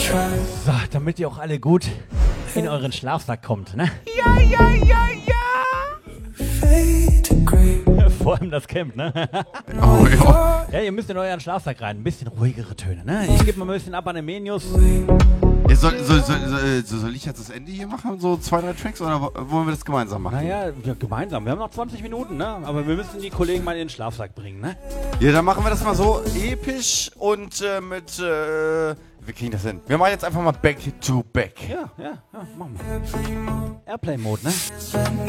So, damit ihr auch alle gut in euren Schlafsack kommt, ne? Ja. Vor allem das Camp, ne? Oh ja. Ja, ihr müsst in euren Schlafsack rein. Ein bisschen ruhigere Töne, ne? Ich gebe mal ein bisschen ab an den Menius. Ja, soll ich jetzt das Ende hier machen? So 2, 3 Tracks oder wollen wir das gemeinsam machen? Naja, ja, gemeinsam. Wir haben noch 20 Minuten, ne? Aber wir müssen die Kollegen mal in den Schlafsack bringen, ne? Ja, dann machen wir das mal so episch und wir kriegen das hin. Wir machen jetzt einfach mal Back to Back. Ja, machen wir. Airplay-Mode, ne?